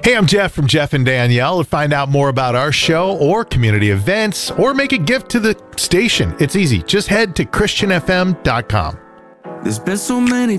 Hey, I'm Jeff from Jeff and Danielle. To find out more about our show or community events or make a gift to the station, it's easy. Just head to christianfm.com. There's been so many